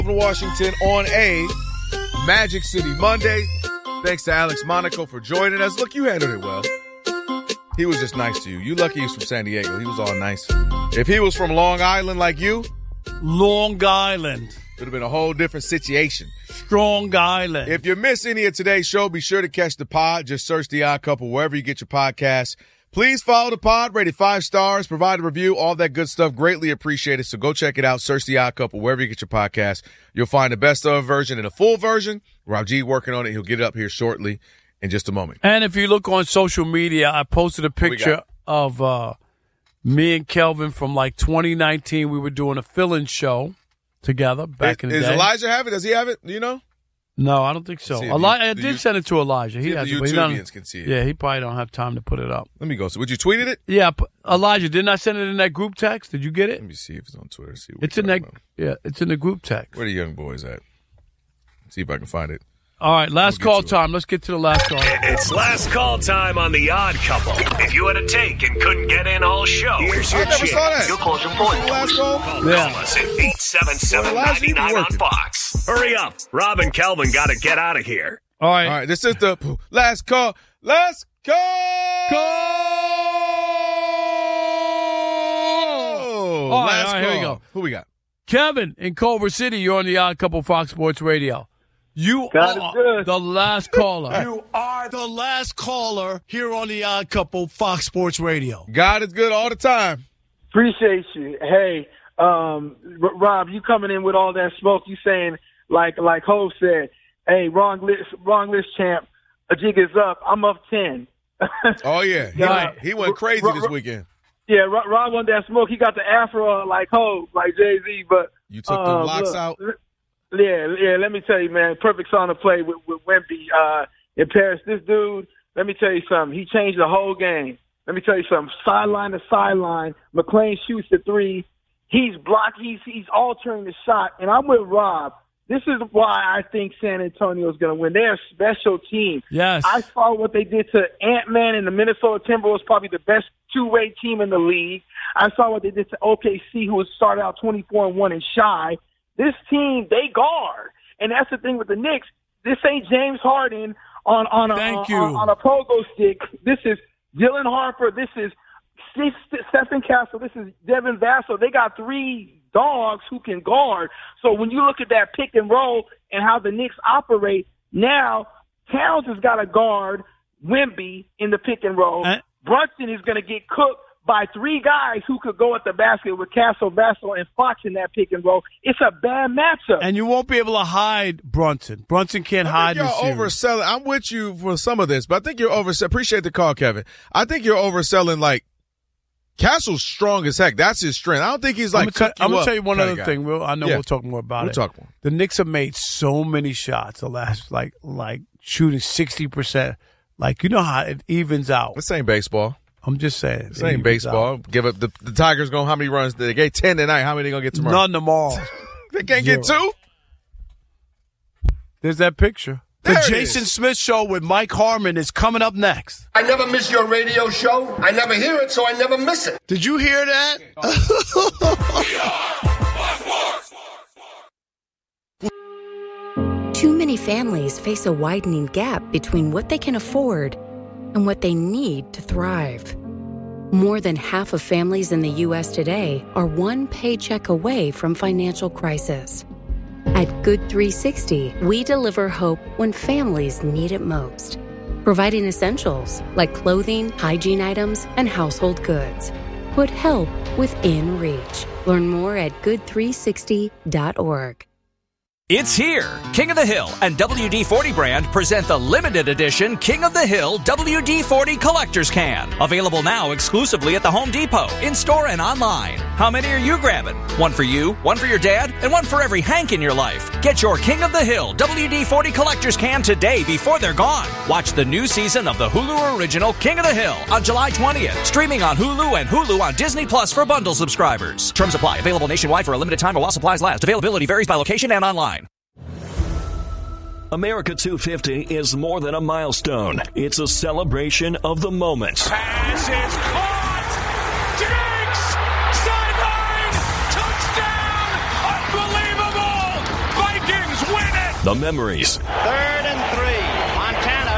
Washington on a Magic City Monday. Thanks to Alex Monaco for joining us. Look, you handled it well. He was just nice to you. You lucky he's from San Diego. He was all nice. If he was from Long Island like you, Long Island. it would have been a whole different situation. Strong Island. If you miss any of today's show, be sure to catch the pod. Just search The Odd Couple wherever you get your podcasts. Please follow the pod, rate it 5 stars, provide a review, all that good stuff. Greatly appreciated. So go check it out. Search The Odd Couple wherever you get your podcast. You'll find the best of version and a full version. Rob G working on it. He'll get it up here shortly in just a moment. And if you look on social media, I posted a picture of me and Kelvin from like 2019. We were doing a fill-in show together back in the day. Does Elijah have it? Does he have it? Do you know? No, I don't think so. I did send it to Elijah. He has the it. YouTubians can see it. Yeah, he probably don't have time to put it up. Let me go. So, would you tweeted it? Yeah, Elijah, didn't I send it in that group text? Did you get it? Let me see if it's on Twitter. See what it's in that. Yeah, it's in the group text. Where the young boys at? See if I can find it. All right, last call time. Let's get to the last call. It's last call time on The Odd Couple. If you had a take and couldn't get in all show, here's your chance. Your closing point. Last call? Yeah. Call us at 877-99 on Fox. Hurry up. Rob and Kelvin got to get out of here. All right. All right, this is the last call. Last call! All right, here we go. Who we got? Kevin in Culver City, you're on The Odd Couple Fox Sports Radio. You God are is good. the last caller. You are the last caller here on The Odd Couple Fox Sports Radio. God is good all the time. Appreciate you. Hey, Rob, you coming in with all that smoke. You saying, like Hov said, hey, wrong list champ, a jig is up. I'm up 10. Oh, yeah. He went crazy this weekend. Yeah, Rob wanted that smoke. He got the afro like Hov, like Jay-Z. But you took the locks out? Yeah, let me tell you, man, perfect song to play with Wemby in Paris. This dude, let me tell you something. He changed the whole game. Let me tell you something. Sideline to sideline, McClain shoots the three. He's blocked. He's altering the shot. And I'm with Rob. This is why I think San Antonio is going to win. They're a special team. Yes. I saw what they did to Ant-Man and the Minnesota Timberwolves, probably the best two-way team in the league. I saw what they did to OKC, who started out 24-1 and shy. This team, they guard. And that's the thing with the Knicks. This ain't James Harden on a pogo stick. This is Dylan Harper. This is Stephen Castle. This is Devin Vassell. They got 3 dogs who can guard. So when you look at that pick and roll and how the Knicks operate, now Towns has got to guard Wemby in the pick and roll. Brunson is going to get cooked by 3 guys who could go at the basket with Castle, Vassell, and Fox in that pick and roll. It's a bad matchup. And you won't be able to hide Brunson. Brunson can't hide in the series. Overselling. I'm with you for some of this, but I think you're overselling. Appreciate the call, Kevin. I think you're overselling, like, Castle's strong as heck. That's his strength. I don't think he's like I'm going to tell you one other thing. I know we'll talk more about it. We'll talk more. The Knicks have made so many shots the last, like shooting 60%. Like, you know how it evens out. This ain't baseball. I'm just saying. This ain't baseball. Give up the Tigers going how many runs? They gave 10 tonight. How many they going to get tomorrow? None tomorrow. They can't get 2? There's that picture. The Jason Smith Show with Mike Harmon is coming up next. I never miss your radio show. I never hear it, so I never miss it. Did you hear that? Too many families face a widening gap between what they can afford and what they need to thrive. More than half of families in the U.S. today are one paycheck away from financial crisis. At Good 360, we deliver hope when families need it most, providing essentials like clothing, hygiene items, and household goods. Put help within reach. Learn more at good360.org. It's here. King of the Hill and WD-40 brand present the limited edition King of the Hill WD-40 Collector's Can. Available now exclusively at the Home Depot, in-store and online. How many are you grabbing? One for you, one for your dad, and one for every Hank in your life. Get your King of the Hill WD-40 Collector's Can today before they're gone. Watch the new season of the Hulu original King of the Hill on July 20th. Streaming on Hulu and Hulu on Disney Plus for bundle subscribers. Terms apply. Available nationwide for a limited time or while supplies last. Availability varies by location and online. America 250 is more than a milestone. It's a celebration of the moment. Pass is caught! Diggs! Sideline! Touchdown! Unbelievable! the memories. 3rd and 3. Montana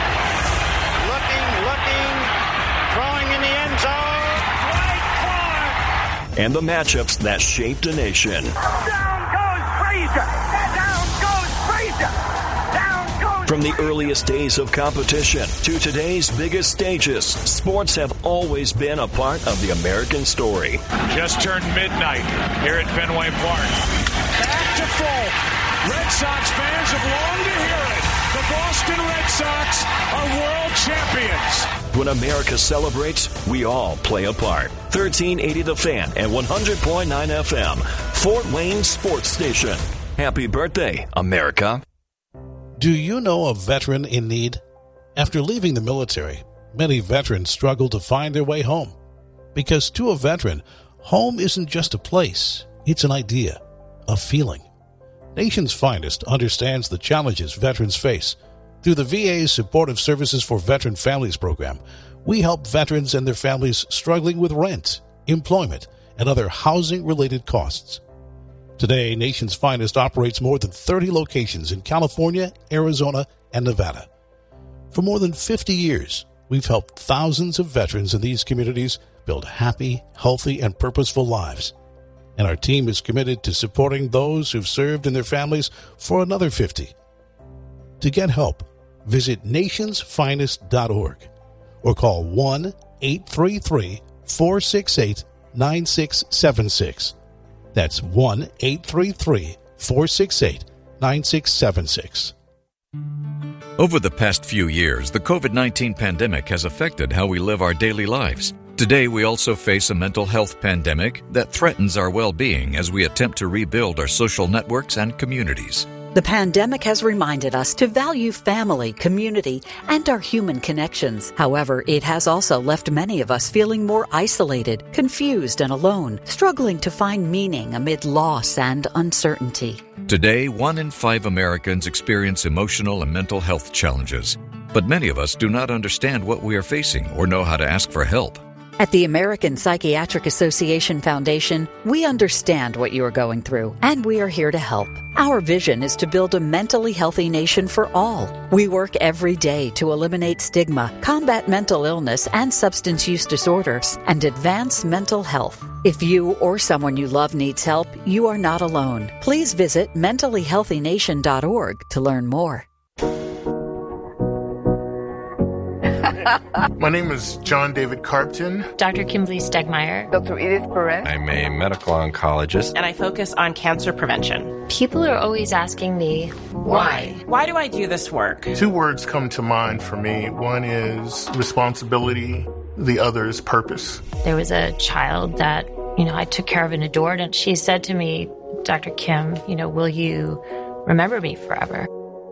looking, throwing in the end zone. Right far. And the matchups that shaped a nation. Down goes Frazier. Down goes Frazier. Down goes From the earliest days of competition to today's biggest stages, sports have always been a part of the American story. Just turned midnight here at Fenway Park. Back to full. Red Sox fans have longed to hear it. The Boston Red Sox are world champions. When America celebrates, we all play a part. 1380 The Fan and 100.9 FM, Fort Wayne Sports Station. Happy birthday, America. Do you know a veteran in need? After leaving the military, many veterans struggle to find their way home. Because to a veteran, home isn't just a place, it's an idea, a feeling. Nation's Finest understands the challenges veterans face. Through the VA's Supportive Services for Veteran Families program, we help veterans and their families struggling with rent, employment, and other housing-related costs. Today, Nation's Finest operates more than 30 locations in California, Arizona, and Nevada. For more than 50 years, we've helped thousands of veterans in these communities build happy, healthy, and purposeful lives. And our team is committed to supporting those who've served and their families for another 50. To get help, visit nationsfinest.org or call 1-833-468-9676. That's 1-833-468-9676. Over the past few years, the COVID-19 pandemic has affected how we live our daily lives. Today, we also face a mental health pandemic that threatens our well-being as we attempt to rebuild our social networks and communities. The pandemic has reminded us to value family, community, and our human connections. However, it has also left many of us feeling more isolated, confused, and alone, struggling to find meaning amid loss and uncertainty. Today, 1 in 5 Americans experience emotional and mental health challenges, but many of us do not understand what we are facing or know how to ask for help. At the American Psychiatric Association Foundation, we understand what you are going through, and we are here to help. Our vision is to build a mentally healthy nation for all. We work every day to eliminate stigma, combat mental illness and substance use disorders, and advance mental health. If you or someone you love needs help, you are not alone. Please visit mentallyhealthynation.org to learn more. My name is John David Carpton. Dr. Kimberly Stegmeyer. Dr. Edith Perez. I'm a medical oncologist. And I focus on cancer prevention. People are always asking me, why? Why do I do this work? 2 words come to mind for me. One is responsibility. The other is purpose. There was a child that, I took care of and adored, and she said to me, Dr. Kim, will you remember me forever?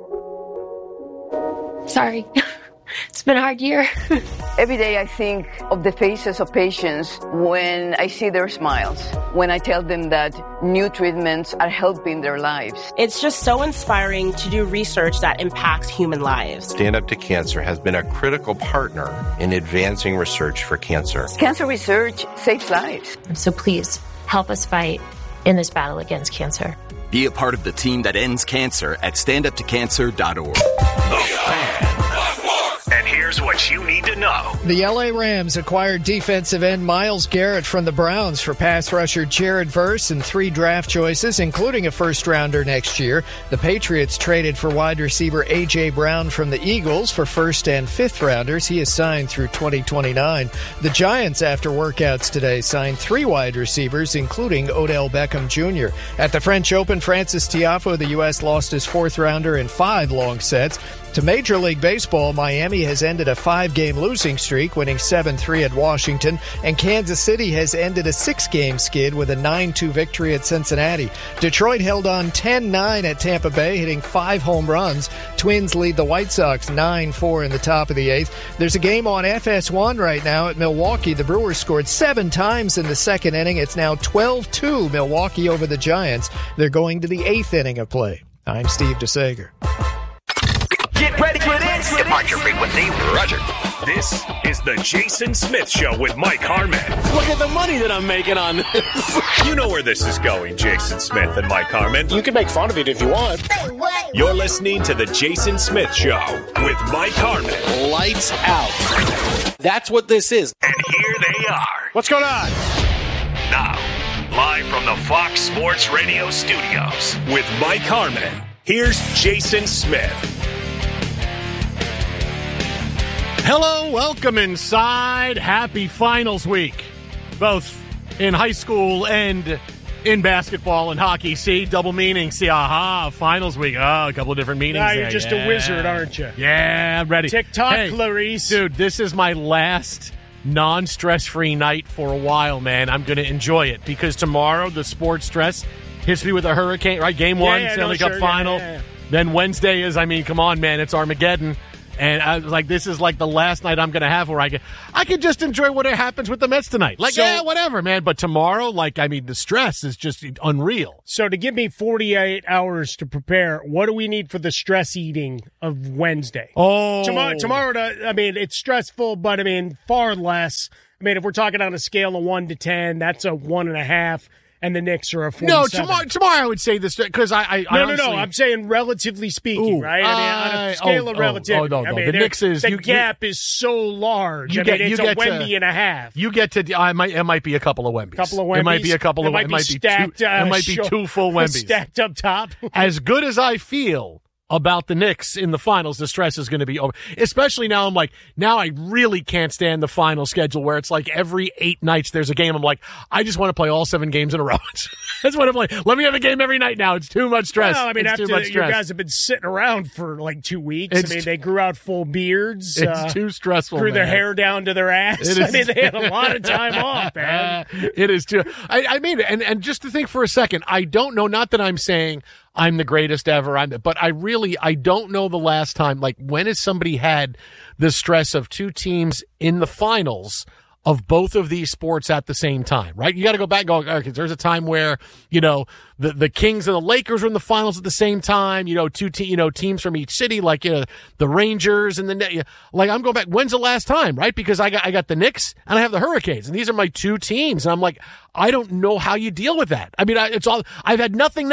Sorry. It's been a hard year. Every day I think of the faces of patients when I see their smiles, when I tell them that new treatments are helping their lives. It's just so inspiring to do research that impacts human lives. Stand Up to Cancer has been a critical partner in advancing research for cancer. Cancer research saves lives. So please help us fight in this battle against cancer. Be a part of the team that ends cancer at standuptocancer.org. The Fan. And here's what you need to know. The L.A. Rams acquired defensive end Myles Garrett from the Browns for pass rusher Jared Verse and 3 draft choices, including a first-rounder next year. The Patriots traded for wide receiver A.J. Brown from the Eagles for first- and fifth-rounders. He is signed through 2029. The Giants, after workouts today, signed 3 wide receivers, including Odell Beckham Jr. At the French Open, Francis Tiafoe, the U.S., lost his 4th-rounder in 5 long sets. To Major League Baseball, Miami has ended a 5-game losing streak, winning 7-3 at Washington, and Kansas City has ended a 6-game skid with a 9-2 victory at Cincinnati. Detroit held on 10-9 at Tampa Bay, hitting 5 home runs. Twins lead the White Sox 9-4 in the top of the 8th. There's a game on FS1 right now at Milwaukee. The Brewers scored 7 times in the 2nd inning. It's now 12-2 Milwaukee over the Giants. They're going to the 8th inning of play. I'm Steve DeSager. Get ready for this. Departure frequency, Roger. This is the Jason Smith Show with Mike Harmon. Look at the money that I'm making on this. You know where this is going, Jason Smith and Mike Harmon. You can make fun of it if you want. Say what? You're listening to The Jason Smith Show with Mike Harmon. Lights out. That's what this is. And here they are. What's going on? Now, live from the Fox Sports Radio studios with Mike Harmon, here's Jason Smith. Hello, welcome inside. Happy finals week, both in high school and in basketball and hockey. See, double meaning. See, finals week. Oh, a couple of different meanings. Now you're just a wizard, aren't you? Yeah, I'm ready. TikTok, hey, Clarice. Dude, this is my last non-stress-free night for a while, man. I'm going to enjoy it because tomorrow the sports stress hits me with a hurricane, right? Game one, Stanley Cup final. Yeah. Then Wednesday is, come on, man, it's Armageddon. And I was like, this is like the last night I'm going to have where I can just enjoy what happens with the Mets tonight. Like, whatever, man. But tomorrow, the stress is just unreal. So to give me 48 hours to prepare, what do we need for the stress eating of Wednesday? Oh. Tomorrow, it's stressful, but, far less. If we're talking on a scale of 1 to 10, that's a 1.5. And the Knicks are a 47. No, tomorrow I would say this because I honestly, No. I'm saying relatively speaking, right? On a scale of relativity. No. The Knicks is the gap is so large. It's a Wemby and a half. You get to. It might be a couple of Wembys. It might be a couple of. It might be stacked. It might be two full Wembys stacked up top. As good as I feel about the Knicks in the finals, the stress is going to be over. Especially now, now I really can't stand the final schedule where it's like every 8 nights there's a game. I'm like, I just want to play all 7 games in a row. That's what I'm like. Let me have a game every night now. It's too much stress. Well, after you guys have been sitting around for 2 weeks. They grew out full beards. It's too stressful. Grew their hair down to their ass. They had a lot of time off, man. It is too. And just to think for a second, I don't know. Not that I'm saying I'm the greatest ever. But I don't know the last time. When has somebody had the stress of 2 teams in the finals of both of these sports at the same time, right? You got to go back and go, okay, there's a time where, the Kings and the Lakers were in the finals at the same time, teams from each city, the Rangers and the, I'm going back, when's the last time, right? Because I got the Knicks and I have the Hurricanes and these are my 2 teams. And I'm like, I don't know how you deal with that. I've had nothing.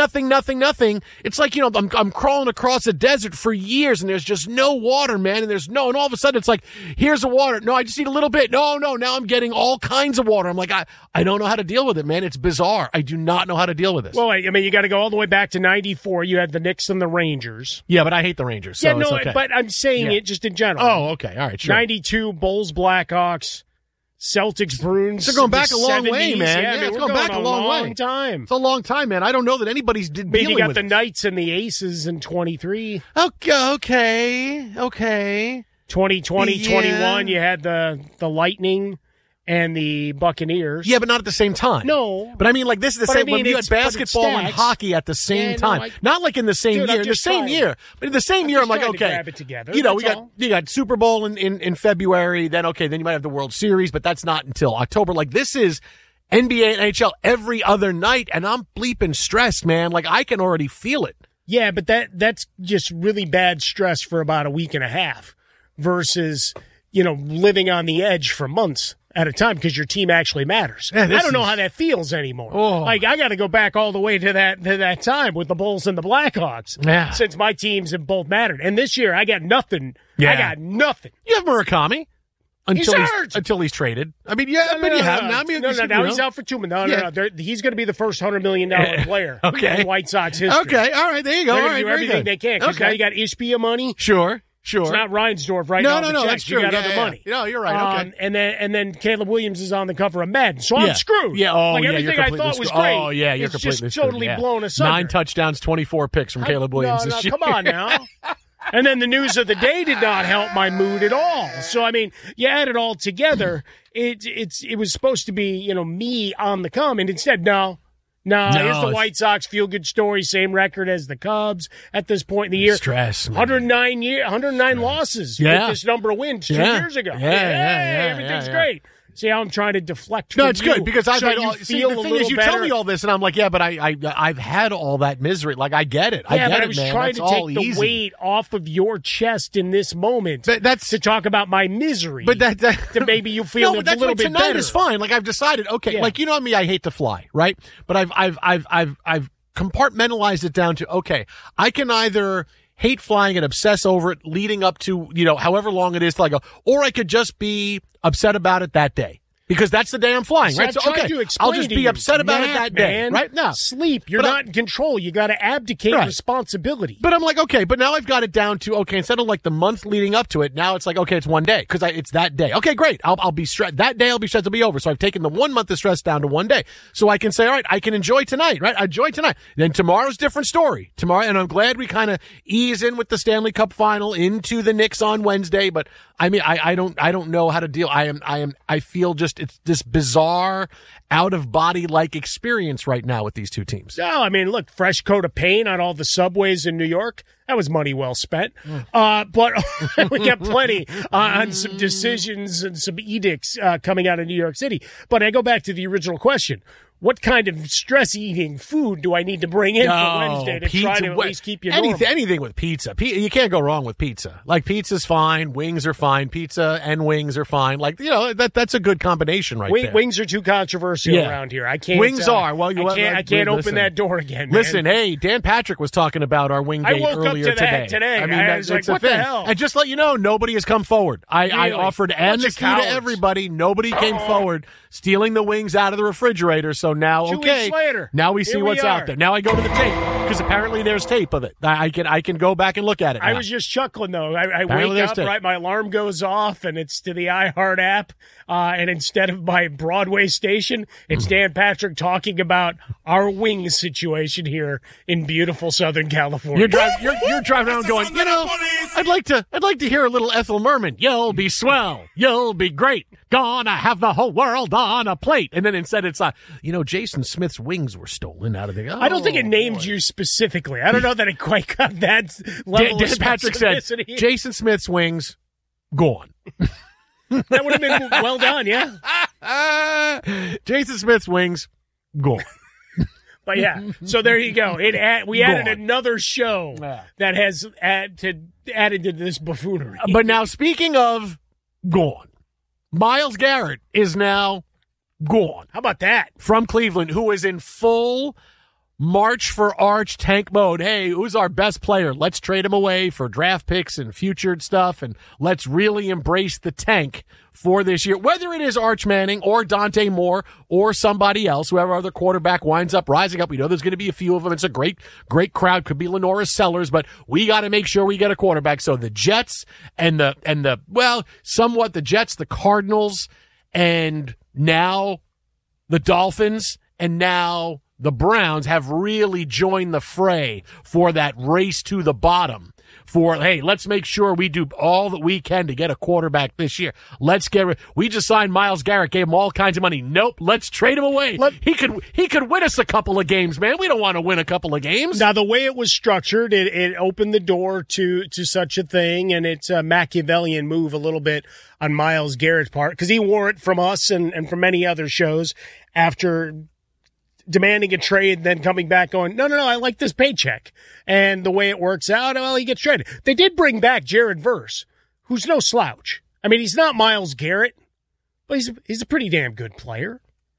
It's like, I'm crawling across a desert for years and there's just no water, man. And all of a sudden it's like, here's the water. No, I just need a little bit. No, now I'm getting all kinds of water. I'm like, I don't know how to deal with it, man. It's bizarre. I do not know how to deal with this. Well, you got to go all the way back to 94. You had the Knicks and the Rangers. Yeah, but I hate the Rangers. So it's okay. But I'm saying it just in general. Oh, okay. All right, sure. 92, Bulls, Blackhawks, Celtics, Bruins. They're going back a long 70s. Way, man. Yeah, it's going back a long time. It's a long time, man. I don't know that anybody's dealing with it. You got the Knights and the Aces in 23. Okay. 2020, 21, you had the Lightning and the Buccaneers. Yeah, but not at the same time. No. But this is the same when you had basketball and hockey at the same time. Not in the same year. In the same year. But in the same year, I'm like, okay. Grab it together. You got Super Bowl in February. Then, then you might have the World Series, but that's not until October. This is NBA and NHL every other night, and I'm bleeping stressed, man. I can already feel it. Yeah, but that's just really bad stress for about a week and a half versus, living on the edge for months at a time because your team actually matters. I don't know how that feels anymore. Oh. I got to go back all the way to that time with the Bulls and the Blackhawks. Yeah. Since my teams have both mattered. And this year, I got nothing. Yeah. I got nothing. You have Murakami. Until he's traded. But you have now. Now he's out for 2 months. No. He's going to be the first $100 million player in White Sox history. Okay, all right, there you go. They're going to do everything they can because now you got Ishbia money. Sure. It's not Reinsdorf right now. No, that's true. You got other money. No, you're right. Okay. And then Caleb Williams is on the cover of Madden, so I'm screwed. Yeah. Everything I thought was great. Oh, yeah, you're completely just totally blown asunder. 9 touchdowns, 24 picks from Caleb Williams this year. Come on now. And then the news of the day did not help my mood at all. So you add it all together. It was supposed to be me on the come, and instead here's the White Sox feel-good story, same record as the Cubs at this point in the year. Stress, man. 109 losses with this number of wins 2 years ago. Everything's great. See how I'm trying to deflect? No, it's good because I've had all. The thing is, you tell me all this, and I'm like, yeah, but I've had all that misery. I get it. I was trying to take the weight off of your chest in this moment. That's to talk about my misery. But to maybe you feel a little bit tonight better. Is fine. I've decided. Okay, me, I hate to fly, right? But I've compartmentalized it down to, okay, I can either hate flying and obsess over it leading up to, however long it is till I go, or I could just be upset about it that day. Because that's the day I'm flying, right? So, okay, I'll just be upset about it that day, right? No. Sleep. You're not in control. You got to abdicate responsibility. But I'm like, okay, but now I've got it down to, okay, instead of like the month leading up to it, now it's like, okay, it's one day because it's that day. Okay, great. I'll be stressed. That day I'll be stressed. It'll be over. So I've taken the 1 month of stress down to one day. So I can say, all right, I can enjoy tonight, right? I enjoy tonight. Then tomorrow's different story. Tomorrow, and I'm glad we kind of ease in with the Stanley Cup final into the Knicks on Wednesday. But I mean, I don't know how to deal. I feel just, it's this bizarre out of body like experience right now with these two teams. No, I mean, look, fresh coat of paint on all the subways in New York. That was money well spent. But we got plenty on some decisions and some edicts coming out of New York City. But I go back to the original question. What kind of stress-eating food do I need to bring in for Wednesday to try to at least keep you normal? Anything with pizza. You can't go wrong with pizza. Like, pizza's fine. Wings are fine. Pizza and wings are fine. Like, that's a good combination right there. Wings are too controversial around here. I can't. Wings are. Well, I can't open that door again, man. Listen, hey, Dan Patrick was talking about our wing date earlier today. I mean, I was like, what the hell? And just let you know, nobody has come forward. I offered amnesty to everybody. Nobody came forward, stealing the wings out of the refrigerator. So now, 2 weeks later, now we see what's out there. Now I go to the tape because apparently there's tape of it. I can go back and look at it now. I was just chuckling though. I wake up, right? My alarm goes off and it's to the iHeart app. And instead of my Broadway station, it's Dan Patrick talking about our wings situation here in beautiful Southern California. You're driving around going, I'd like to hear a little Ethel Merman. You'll be swell. You'll be great. Gonna have the whole world on a plate. And then instead it's Jason Smith's wings were stolen out of the. I don't think it named you specifically. I don't know that it quite got that level of specificity. Patrick said, Jason Smith's wings gone. That would have been well done, yeah. Jason Smith's wings gone. But yeah, so there you go. We added another show that has added to this buffoonery. But now, speaking of gone, Myles Garrett is now gone. How about that? From Cleveland, who is in full March for Arch tank mode. Hey, who's our best player? Let's trade him away for draft picks and future stuff, and let's really embrace the tank for this year. Whether it is Arch Manning or Dante Moore or somebody else, whoever other quarterback winds up rising up. We know there's going to be a few of them. It's a great crowd. Could be Lenora Sellers, but we got to make sure we get a quarterback. So the Jets and somewhat the Jets, the Cardinals, and now the Dolphins, and now the Browns have really joined the fray for that race to the bottom. Hey, let's make sure we do all that we can to get a quarterback this year. We just signed Myles Garrett, gave him all kinds of money. Nope, let's trade him away. He could win us a couple of games, man. We don't want to win a couple of games. Now, the way it was structured, it opened the door to such a thing, and it's a Machiavellian move a little bit on Myles Garrett's part, because he wore it from us and from many other shows after demanding a trade, then coming back going, no, I like this paycheck. And the way it works out, well, he gets traded. They did bring back Jared Verse, who's no slouch. I mean, he's not Myles Garrett, but he's a pretty damn good player.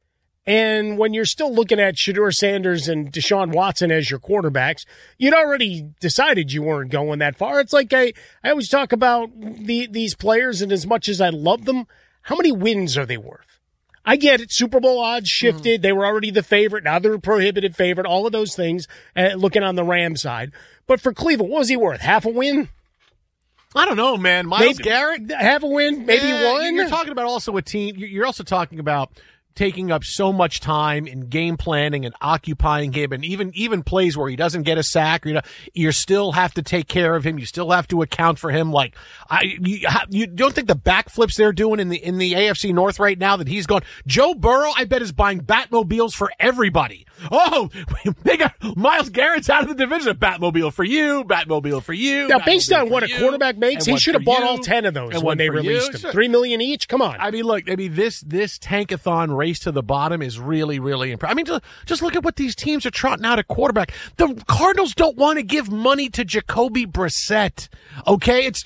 And when you're still looking at Shedeur Sanders and Deshaun Watson as your quarterbacks, you'd already decided you weren't going that far. It's like I always talk about these players, and as much as I love them, how many wins are they worth? I get it. Super Bowl odds shifted. They were already the favorite. Now they're a prohibited favorite. All of those things, looking on the Rams side. But for Cleveland, what was he worth? Half a win? I don't know, man. Myles Garrett? Half a win? Maybe one? You're talking about also a team. You're also talking about taking up so much time in game planning and occupying him, and even plays where he doesn't get a sack, you still have to take care of him. You still have to account for him. Like, you don't think the backflips they're doing in the AFC North right now that he's gone. Joe Burrow, I bet, is buying Batmobiles for everybody. Oh, they got Myles Garrett's out of the division. A Batmobile for you, Batmobile for you. Now, based on what a quarterback makes, he should have bought all 10 of those when they released them. $3 million each. Come on. I mean, look. I mean, this tankathon race to the bottom is really, really impressive. I mean, just look at what these teams are trotting out at quarterback. The Cardinals don't want to give money to Jacoby Brissett. Okay, it's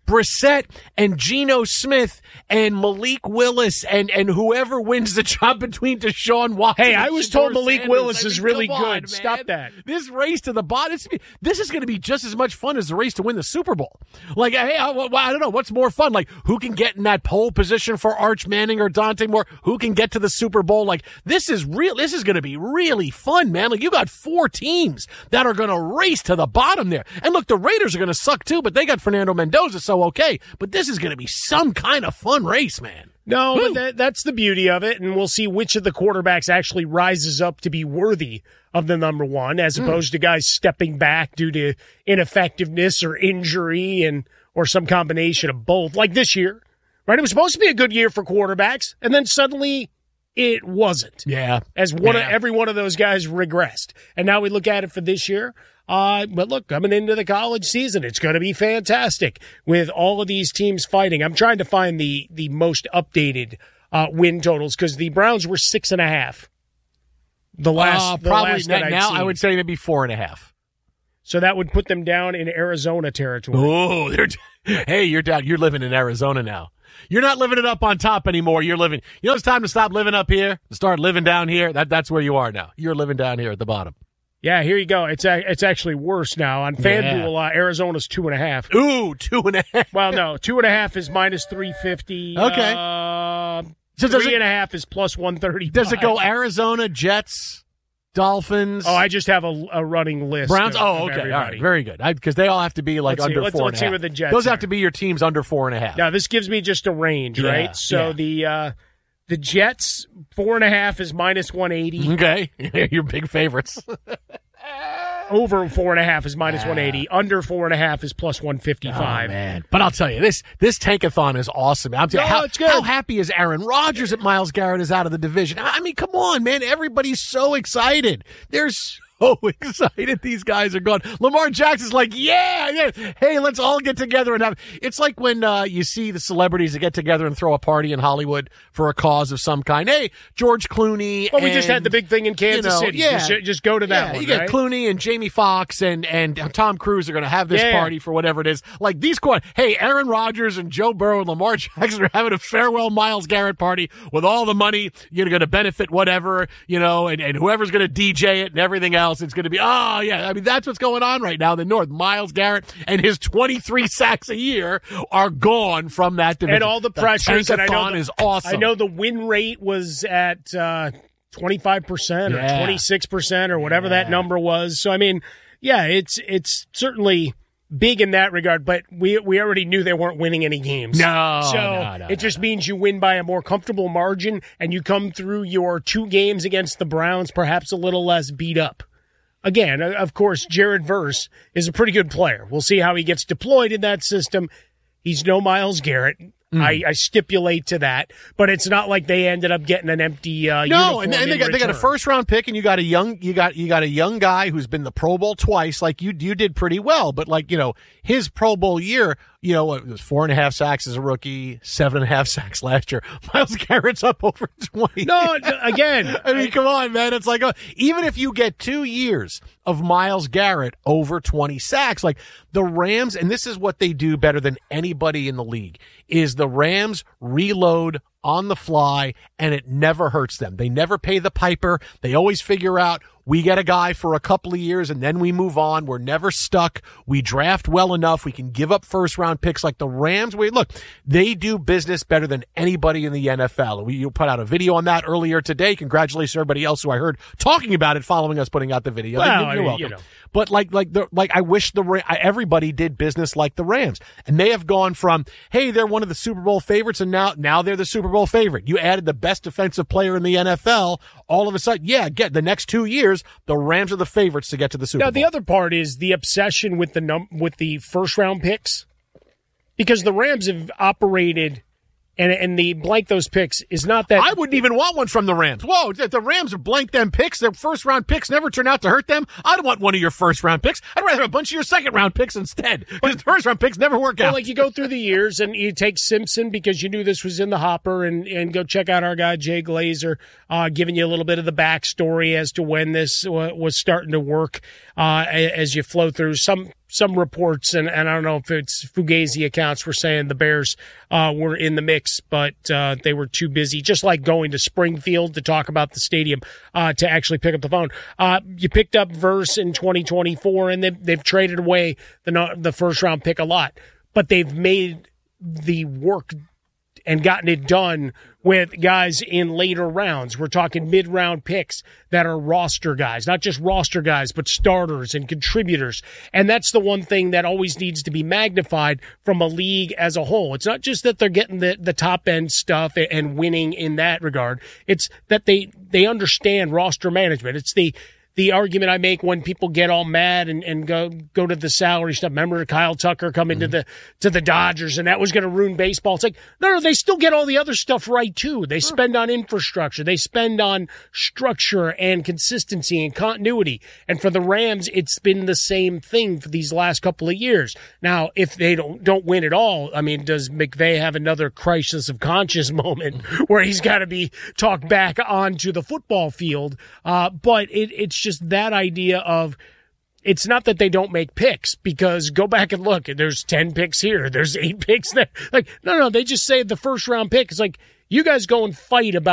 Brissett and Geno Smith and Malik Willis and whoever wins the job between Deshaun Watson. Hey, I was told Malik Sanders. Willis is really come good. on, Stop that. This race to the bottom, this is going to be just as much fun as the race to win the Super Bowl. Like, hey, I don't know. What's more fun? Like, who can get in that pole position for Arch Manning or Dante Moore? Who can get to the Super Bowl? Like, this is going to be really fun, man. Like, you got 4 teams that are going to race to the bottom there. And look, the Raiders are going to suck too, but they got Fernando Mendoza, so okay. But this is going to be some kind of fun race, man. No, but that's the beauty of it, and we'll see which of the quarterbacks actually rises up to be worthy of the number one, as opposed to guys stepping back due to ineffectiveness or injury or some combination of both, like this year. Right? It was supposed to be a good year for quarterbacks, and then suddenly it wasn't. Yeah. Every one of those guys regressed. And now we look at it for this year. But look, coming into the college season, it's going to be fantastic with all of these teams fighting. I'm trying to find the most updated win totals because the Browns were 6.5. The last now I would say maybe 4.5. So that would put them down in Arizona territory. Oh, hey, you're down. You're living in Arizona now. You're not living it up on top anymore. You're living. You know, it's time to stop living up here and start living down here. That's where you are now. You're living down here at the bottom. Yeah, here you go. It's actually worse now. On FanDuel, Arizona's 2.5. Ooh, 2.5. Well, no, 2.5 is minus 350. Okay. So 3.5 is plus 130. Does it go Arizona, Jets, Dolphins? Oh, I just have a running list. Browns. Of okay. everybody. All right. Very good. Because they all have to be like under 4.5. Let's see what the Jets Those are. have to be your teams under 4.5. Now, this gives me just a range, right? So the Jets, 4.5 is minus 180. Okay. Your big favorites. Over 4.5 is minus 180. Under 4.5 is plus 155. Oh, man. But I'll tell you, this tankathon is awesome. It's good. How happy is Aaron Rodgers that Myles Garrett is out of the division? I mean, come on, man. Everybody's so excited. They're so excited these guys are gone. Lamar Jackson's like, yeah. Hey, let's all get together and have. It's like when you see the celebrities that get together and throw a party in Hollywood for a cause of some kind. Hey, George Clooney. Well, we just had the big thing in Kansas City. Yeah, just go to that one. You got right? Clooney and Jamie Foxx and Tom Cruise are going to have this party for whatever it is. Like these hey, Aaron Rodgers and Joe Burrow and Lamar Jackson are having a farewell Myles Garrett party with all the money. You're going to benefit whatever, and whoever's going to DJ it and everything else. It's going to be, I mean, that's what's going on right now in the North. Myles Garrett and his 23 sacks a year are gone from that division. And all the pressures. The tankathon is awesome. I know the win rate was at 25% or 26% or whatever that number was. So, I mean, it's certainly big in that regard, but we already knew they weren't winning any games. No, it just means you win by a more comfortable margin and you come through your 2 games against the Browns perhaps a little less beat up. Again, of course, Jared Verse is a pretty good player. We'll see how he gets deployed in that system. He's no Myles Garrett. I stipulate to that, but it's not like they ended up getting an empty uniform. And they got a first round pick, and you got a young guy who's been the Pro Bowl twice. Like you did pretty well, but his Pro Bowl year, it was 4.5 sacks as a rookie, 7.5 sacks last year. Myles Garrett's up over 20. No, again, I mean, come on, man. It's like even if you get 2 years of Myles Garrett over 20 sacks, like the Rams, and this is what they do better than anybody in the league, is the Rams reload on the fly, and it never hurts them. They never pay the piper. They always figure out, we get a guy for a couple of years and then we move on. We're never stuck. We draft well enough. We can give up first round picks like the Rams. They do business better than anybody in the NFL. You put out a video on that earlier today. Congratulations to everybody else who I heard talking about it following us putting out the video. Well, You're welcome. But I wish everybody did business like the Rams, and they have gone from, hey, they're one of the Super Bowl favorites, and now they're the Super Bowl favorite. You added the best defensive player in the NFL. All of a sudden, get the next 2 years, the Rams are the favorites to get to the Super Bowl. Now, the other part is the obsession with the first round picks, because the Rams have operated. And the blank those picks is not that. I wouldn't even want one from the Rams. Whoa, the Rams have blanked them picks. Their first round picks never turn out to hurt them. I don't want one of your first round picks. I'd rather have a bunch of your second round picks instead. Because the first round picks never work out. Like you go through the years and you take Simpson because you knew this was in the hopper, and go check out our guy Jay Glazer, giving you a little bit of the backstory as to when this was starting to work as you flow through. Some some reports, and I don't know if it's Fugazi accounts, were saying the Bears were in the mix, but they were too busy, just like going to Springfield to talk about the stadium, to actually pick up the phone. You picked up Verse in 2024, and they've traded away the first-round pick a lot, but they've made the work and gotten it done with guys in later rounds. We're talking mid-round picks that are roster guys, not just roster guys, but starters and contributors. And that's the one thing that always needs to be magnified from a league as a whole. It's not just that they're getting the top-end stuff and winning in that regard. It's that they understand roster management. It's the argument I make when people get all mad and go to the salary stuff. Remember Kyle Tucker coming to the Dodgers, and that was going to ruin baseball. It's like, no, they still get all the other stuff right too. They spend on infrastructure. They spend on structure and consistency and continuity. And for the Rams, it's been the same thing for these last couple of years. Now, if they don't win at all, I mean, does McVay have another crisis of conscience moment where he's got to be talked back onto the football field? But it's just that idea of, it's not that they don't make picks, because go back and look, there's 10 picks here, there's 8 picks there. Like, no, they just say the first round pick is like, you guys go and fight about